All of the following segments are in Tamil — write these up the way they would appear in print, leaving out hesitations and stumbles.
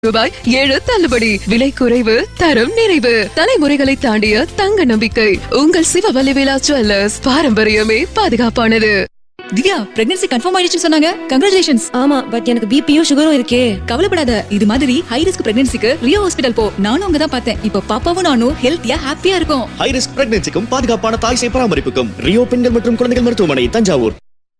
ரூபாய் 7 தள்ளுபடி. விலை குறைவு, தரம் நிறைவு. தலைமுறைகளை தாண்டிய தங்க நம்பிக்கை. உங்கள் சிவவல்லி விழா ஜுவல்லர்ஸ். பாரம்பரியமே பாதுகாப்பானது. திவ்யா, பிரெக்னன்சி கன்ஃபார்ம் ஆயிடுச்சு சொன்னாங்க. கங்க்ராச்சுலேஷன்ஸ். ஆமா, பட் எனக்கு பிபியும் சுகரும் இருக்கே. கவலைப்படாத, இது மாதிரி ஹை ரிஸ்க் பிரெக்னன்சிக்கு ரியோ ஹாஸ்பிடல் போ. நானும் அங்க தான் பார்த்தேன். இப்போ பாப்பாவும் நானும் ஹெல்த்தியா ஹாப்பியா இருக்கும். ஹை ரிஸ்க் பிரெக்னன்சிக்கும் பாதுகாப்பான தாய் சேய் பராமரிப்புக்கும் ரியோ பெண்கள் மற்றும் குழந்தைகள் மருத்துவமனை, தஞ்சாவூர்.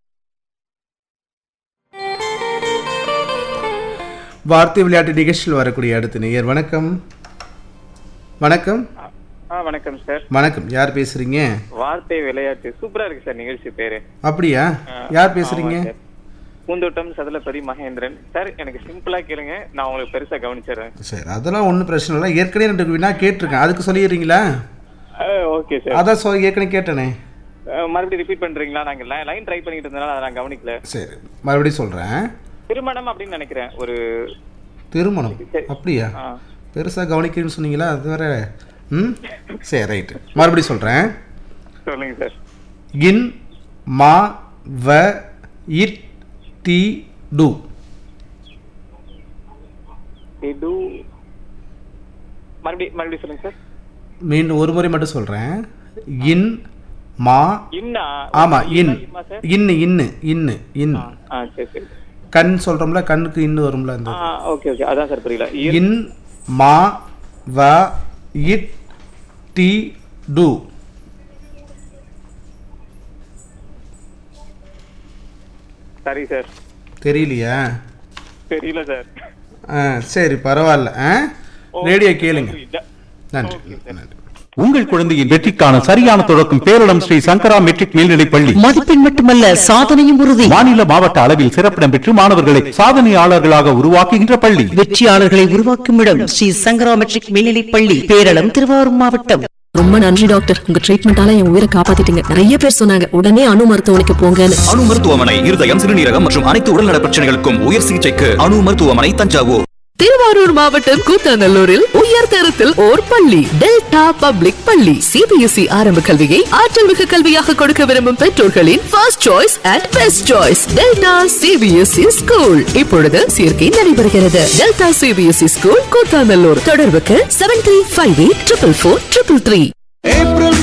வார்த்தை விளையாட்டு நிகழ்ச்சியில் வரக்கூடிய அடுத்த நேயர். வணக்கம். வணக்கம். வணக்கம் சார். வணக்கம். யார் பேசுறீங்க? வார்த்தை விளையாட்டு சூப்பரா இருக்கு சார் நிகழ்ச்சி பேரு. அப்படியா? யார் பேசுறீங்க? பூந்தோட்டம் சதலபதி மகேந்திரன் சார். எனக்கு சிம்பிளா கேளுங்க, நான் உங்களுக்கு பெருசா கவனிச்சிடுறேன். சரி, அதெல்லாம் ஒன்றும் பிரச்சனை இல்லை. ஏற்கனவே 2 வினா கேட்டிருக்கேன், அதுக்கு சொல்லிடுறீங்களா? Okay sir. அதான் ஏற்கனவே கேட்டேனே. மறுபடியும் ரிப்பீட் பண்றீங்களா? நாங்க லைன் ட்ரை பண்ணிட்டு இருந்தனால அதை நான் கவனிக்கல. சரி, மறுபடியும் சொல்றேன். திருமணம் அப்படின்னு நினைக்கிறேன். ஒரு திருமணம் அப்படியா? பெருசா கவனிக்கிறேன்னு சொன்னீங்களா? அது வேற. சரி, ரைட்டு. மறுபடியும் சொல்றேன். சொல்லுங்க சார். இன் மா வ இட் டி டு. இது மறுபடியும் சொல்லுங்க சார். மீண்டும் ஒரு முறை மட்டும் சொல்றேன். இன் மா. இன்னா? ஆமா, இன். இன்னு இன்னு இன்னு இன். சரி சரி. கண் சொல்றோம்ல, கண்ணுக்கு இன்னு வரும்ல அந்த. ஓகே ஓகே, அதான் சார் புரியல. இன் மா வ இட் டி டு. சரி சார். தெரியலையா? தெரியல சார். சரி, பரவாயில்ல. ரேடியோ கேளுங்க. நன்றி. நன்றி. உங்கள் குழந்தையின் வெற்றிக்கான சரியான தொடக்கம் பேரிடம் ஸ்ரீ சங்கரா மெட்ரிக் மேல்நிலைப் பள்ளி. மதிப்பெண் மட்டுமல்ல, சாதனையும் உறுதி. மாநில மாவட்ட அளவில் சிறப்பிடம் பெற்று மாணவர்களை சாதனையாளர்களாக உருவாக்குகின்ற பள்ளி. வெற்றியாளர்களை உருவாக்கும் இடம் ஸ்ரீ சங்கரா மெட்ரிக் மேல்நிலைப் பள்ளி, பேரளம், திருவாரூர் மாவட்டம். ரொம்ப நன்றி டாக்டர், உங்க ட்ரீட்மெண்டால என் உயிரை காப்பாத்திட்டீங்க. நிறைய பேர் சொன்னாங்க உடனே அணு மருத்துவமனைக்கு போங்கன்னு. அணு மருத்துவமனை இருதயம், சிறுநீரகம் மற்றும் அனைத்து உடல்நல பிரச்சனைகளுக்கும் உயர் சிகிச்சைக்கு அணு மருத்துவமனை, தஞ்சாவூர். திருவாரூர் மாவட்டம் கூத்தாநல்லூரில் உயர் தரத்தில் ஓர் பள்ளி, டெல்டா பப்ளிக் பள்ளி. சிபிஎஸ்இ ஆரம்ப கல்வியை ஆற்றல் மிகு கல்வியாக கொடுக்க விரும்பும் பெற்றோர்களின் first choice and best choice delta CBSE school. இப்பொழுது சேர்க்கை நடைபெறுகிறது. Delta CBSE school Koothanallur. தொடர்புக்கு 7358444333.